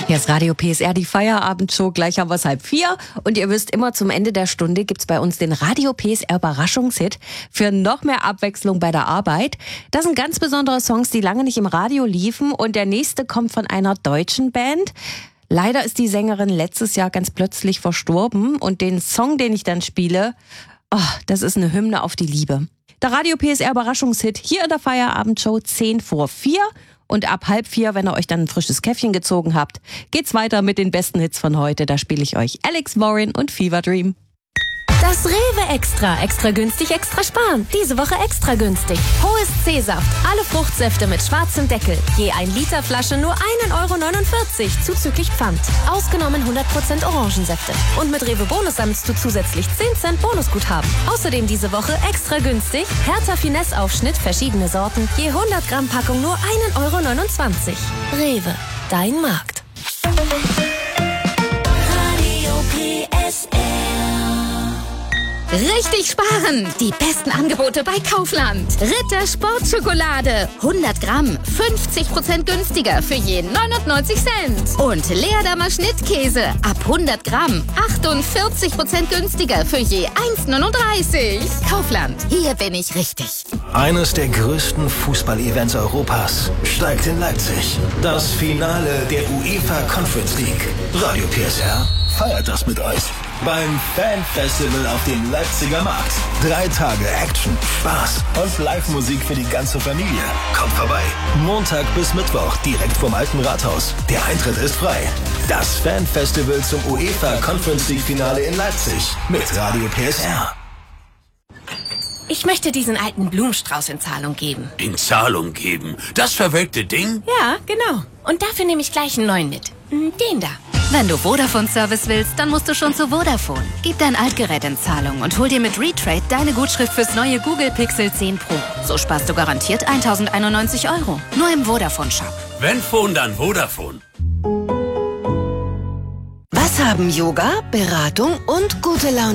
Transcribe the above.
Hier ist Radio PSR, die Feierabendshow. Gleich haben wir es 3:30. Und ihr wisst, immer zum Ende der Stunde gibt's bei uns den Radio PSR Überraschungshit für noch mehr Abwechslung bei der Arbeit. Das sind ganz besondere Songs, die lange nicht im Radio liefen. Und der nächste kommt von einer deutschen Band. Leider ist die Sängerin letztes Jahr ganz plötzlich verstorben. Und den Song, den ich dann spiele, das ist eine Hymne auf die Liebe. Der Radio PSR Überraschungshit hier in der Feierabendshow 3:10. Und ab 3:30, wenn ihr euch dann ein frisches Käffchen gezogen habt, geht's weiter mit den besten Hits von heute. Da spiele ich euch Alex Warren und Fever Dream. Das Rewe Extra. Extra günstig, extra sparen. Diese Woche extra günstig. Hohes C-Saft. Alle Fruchtsäfte mit schwarzem Deckel. Je 1 Liter Flasche nur 1,49 € zuzüglich Pfand. Ausgenommen 100% Orangensäfte. Und mit Rewe Bonus sammelst du zusätzlich 10 Cent Bonusguthaben. Außerdem diese Woche extra günstig. Hertha Finesse Aufschnitt, verschiedene Sorten. Je 100 Gramm Packung nur 1,29 €. Rewe. Dein Markt. Richtig sparen! Die besten Angebote bei Kaufland. Ritter Sportschokolade. 100 Gramm. 50% günstiger für je 99 Cent. Und Leerdammer Schnittkäse. Ab 100 Gramm. 48% günstiger für je 1,39 €. Kaufland. Hier bin ich richtig. Eines der größten Fußball-Events Europas steigt in Leipzig. Das Finale der UEFA Conference League. Radio PSR feiert das mit euch. Beim Fanfestival auf dem Leipziger Markt. 3 Tage Action, Spaß und Live-Musik für die ganze Familie. Kommt vorbei. Montag bis Mittwoch direkt vom Alten Rathaus. Der Eintritt ist frei. Das Fanfestival zum UEFA Conference League Finale in Leipzig mit Radio PSR. Ich möchte diesen alten Blumenstrauß in Zahlung geben. In Zahlung geben? Das verwelkte Ding? Ja, genau. Und dafür nehme ich gleich einen neuen mit. Den da. Wenn du Vodafone-Service willst, dann musst du schon zu Vodafone. Gib dein Altgerät in Zahlung und hol dir mit Retrade deine Gutschrift fürs neue Google Pixel 10 Pro. So sparst du garantiert 1.091 €. Nur im Vodafone-Shop. Wenn Phone, dann Vodafone. Was haben Yoga, Beratung und gute Laune